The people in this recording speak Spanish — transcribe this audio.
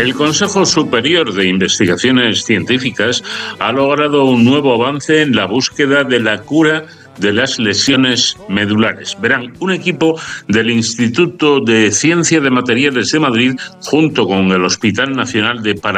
El Consejo Superior de Investigaciones Científicas ha logrado un nuevo avance en la búsqueda de la cura de las lesiones medulares. Verán, un equipo del Instituto de Ciencia de Materiales de Madrid, junto con el Hospital Nacional de